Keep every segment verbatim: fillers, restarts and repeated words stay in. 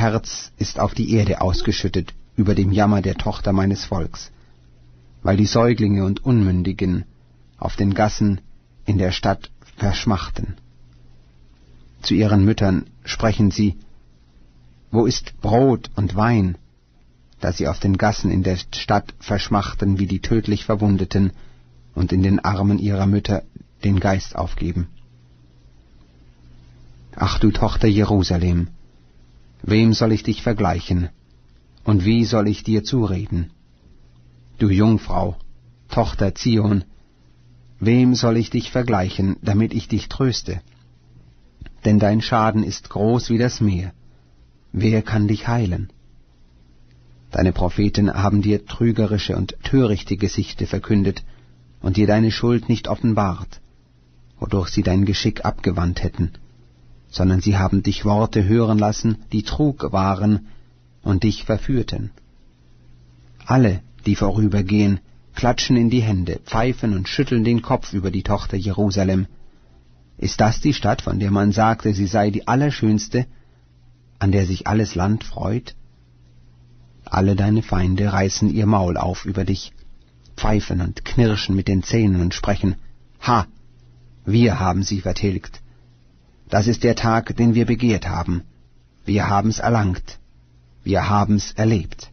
Herz ist auf die Erde ausgeschüttet über dem Jammer der Tochter meines Volks, weil die Säuglinge und Unmündigen auf den Gassen in der Stadt verschmachten. Zu ihren Müttern sprechen sie: Wo ist Brot und Wein? Da sie auf den Gassen in der Stadt verschmachten wie die tödlich Verwundeten und in den Armen ihrer Mütter den Geist aufgeben. Ach du Tochter Jerusalem, wem soll ich dich vergleichen, und wie soll ich dir zureden? Du Jungfrau, Tochter Zion, wem soll ich dich vergleichen, damit ich dich tröste? Denn dein Schaden ist groß wie das Meer. Wer kann dich heilen? Deine Propheten haben dir trügerische und törichte Gesichte verkündet und dir deine Schuld nicht offenbart, wodurch sie dein Geschick abgewandt hätten, sondern sie haben dich Worte hören lassen, die Trug waren und dich verführten. Alle, die vorübergehen, klatschen in die Hände, pfeifen und schütteln den Kopf über die Tochter Jerusalem. Ist das die Stadt, von der man sagte, sie sei die allerschönste, an der sich alles Land freut? Alle deine Feinde reißen ihr Maul auf über dich, pfeifen und knirschen mit den Zähnen und sprechen: Ha, wir haben sie vertilgt. Das ist der Tag, den wir begehrt haben. Wir haben's erlangt. Wir haben's erlebt.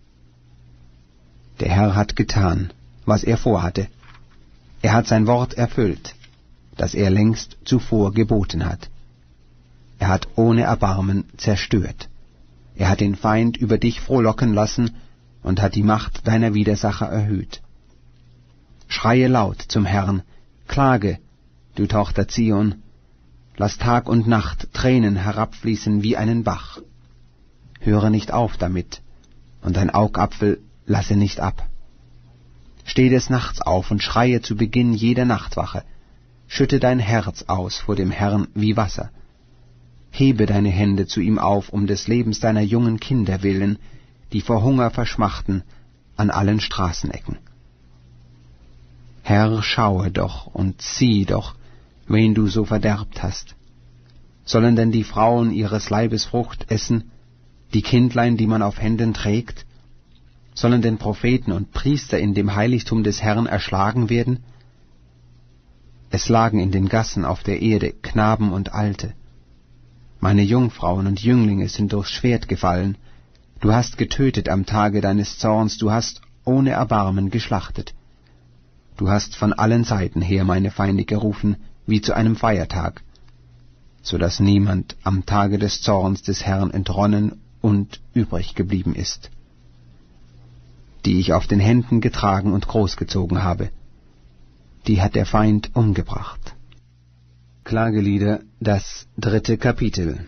Der Herr hat getan, was er vorhatte. Er hat sein Wort erfüllt, das er längst zuvor geboten hat. Er hat ohne Erbarmen zerstört. Er hat den Feind über dich frohlocken lassen und hat die Macht deiner Widersacher erhöht. Schreie laut zum Herrn, klage, du Tochter Zion, lass Tag und Nacht Tränen herabfließen wie einen Bach. Höre nicht auf damit, und dein Augapfel lasse nicht ab. Steh des Nachts auf und schreie zu Beginn jeder Nachtwache. Schütte dein Herz aus vor dem Herrn wie Wasser. Hebe deine Hände zu ihm auf, um des Lebens deiner jungen Kinder willen, die vor Hunger verschmachten an allen Straßenecken. Herr, schaue doch und sieh doch, wen du so verderbt hast. Sollen denn die Frauen ihres Leibes Frucht essen, die Kindlein, die man auf Händen trägt? Sollen denn Propheten und Priester in dem Heiligtum des Herrn erschlagen werden? Es lagen in den Gassen auf der Erde Knaben und Alte. Meine Jungfrauen und Jünglinge sind durchs Schwert gefallen. Du hast getötet am Tage deines Zorns, du hast ohne Erbarmen geschlachtet. Du hast von allen Seiten her meine Feinde gerufen, wie zu einem Feiertag, so dass niemand am Tage des Zorns des Herrn entronnen und übrig geblieben ist, die ich auf den Händen getragen und großgezogen habe. Die hat der Feind umgebracht. Klagelieder, das dritte Kapitel.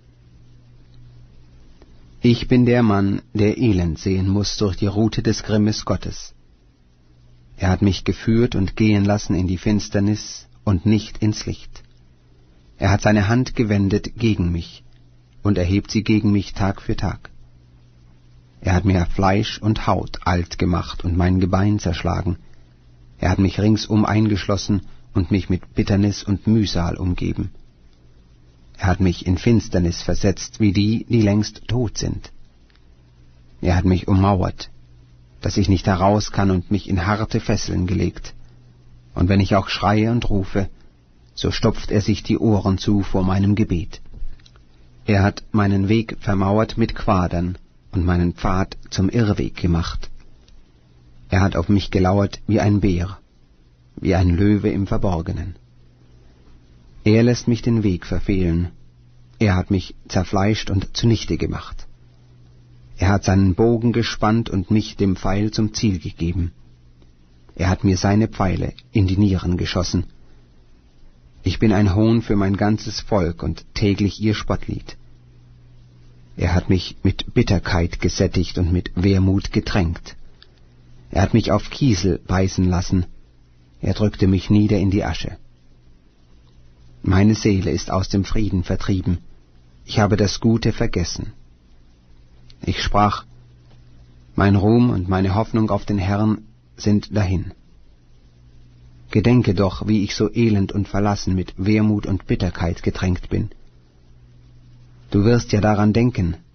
Ich bin der Mann, der Elend sehen muß durch die Rute des Grimmes Gottes. Er hat mich geführt und gehen lassen in die Finsternis und nicht ins Licht. Er hat seine Hand gewendet gegen mich und erhebt sie gegen mich Tag für Tag. Er hat mir Fleisch und Haut alt gemacht und mein Gebein zerschlagen. Er hat mich ringsum eingeschlossen und mich mit Bitternis und Mühsal umgeben. Er hat mich in Finsternis versetzt, wie die, die längst tot sind. Er hat mich ummauert, dass ich nicht heraus kann, und mich in harte Fesseln gelegt. Und wenn ich auch schreie und rufe, so stopft er sich die Ohren zu vor meinem Gebet. Er hat meinen Weg vermauert mit Quadern und meinen Pfad zum Irrweg gemacht. Er hat auf mich gelauert wie ein Bär, wie ein Löwe im Verborgenen. Er lässt mich den Weg verfehlen. Er hat mich zerfleischt und zunichte gemacht. Er hat seinen Bogen gespannt und mich dem Pfeil zum Ziel gegeben. Er hat mir seine Pfeile in die Nieren geschossen. Ich bin ein Hohn für mein ganzes Volk und täglich ihr Spottlied. Er hat mich mit Bitterkeit gesättigt und mit Wermut getränkt. Er hat mich auf Kiesel beißen lassen. Er drückte mich nieder in die Asche. Meine Seele ist aus dem Frieden vertrieben. Ich habe das Gute vergessen. Ich sprach, mein Ruhm und meine Hoffnung auf den Herrn sind dahin. Gedenke doch, wie ich so elend und verlassen mit Wermut und Bitterkeit getränkt bin. Du wirst ja daran denken,